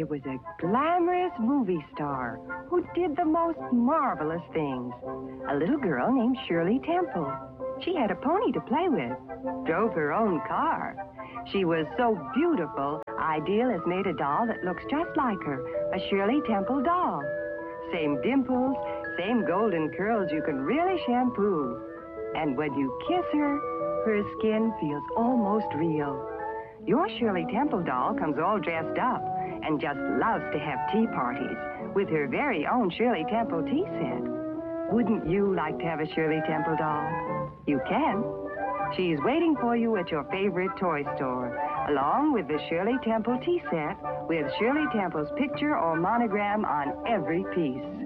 There was a glamorous movie star who did the most marvelous things. A little girl named Shirley Temple. She had a pony to play with, drove her own car. She was so beautiful, Ideal has made a doll that looks just like her, a Shirley Temple doll. Same dimples, same golden curls you can really shampoo. And when you kiss her, her skin feels almost real. Your Shirley Temple doll comes all dressed up and just loves to have tea parties with her very own Shirley Temple tea set. Wouldn't you like to have a Shirley Temple doll? You can. She's waiting for you at your favorite toy store, along with the Shirley Temple tea set with Shirley Temple's picture or monogram on every piece.